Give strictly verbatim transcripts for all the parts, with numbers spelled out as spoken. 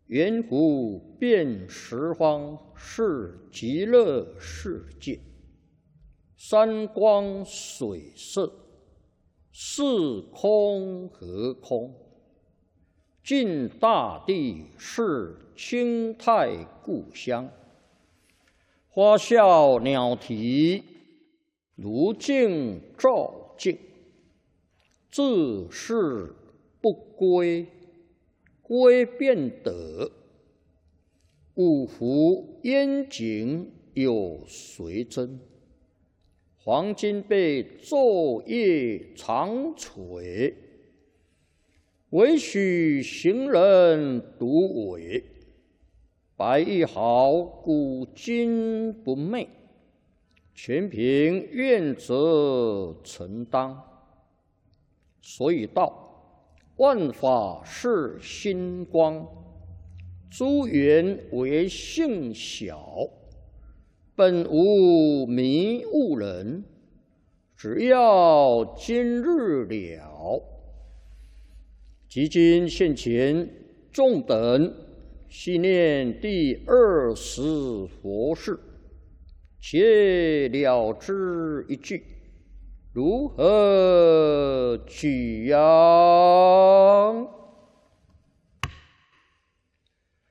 圆湖遍十方是极乐世界，山光水色，是空和空。尽大地是清泰故乡，花笑鸟啼，如镜照镜。自是不归，归便得。五湖烟景有谁真？黄金被昼夜长垂，唯许行人独伟。白玉毫古今不昧，全凭愿者承当。所以道，万法是心光，诸缘为性小，本无迷悟人，只要今日了。即今现前，众等系念第二十佛事，且了之一句，如何取样？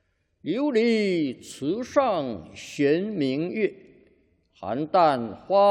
琉璃池上悬明月，邯郸花。